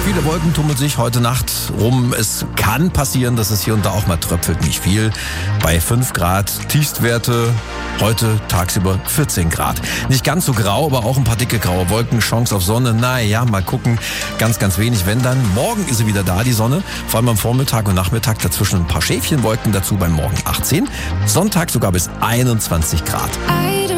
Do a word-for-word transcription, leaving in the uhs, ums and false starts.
Viele Wolken tummeln sich heute Nacht rum. Es kann passieren, dass es hier und da auch mal tröpfelt, nicht viel. Bei fünf Grad Tiefstwerte, heute tagsüber vierzehn Grad. Nicht ganz so grau, aber auch ein paar dicke graue Wolken. Chance auf Sonne, naja, mal gucken. Ganz, ganz wenig, wenn dann. Morgen ist sie wieder da, die Sonne. Vor allem am Vormittag und Nachmittag dazwischen ein paar Schäfchenwolken dazu, beim Morgen achtzehn. Sonntag sogar bis einundzwanzig Grad.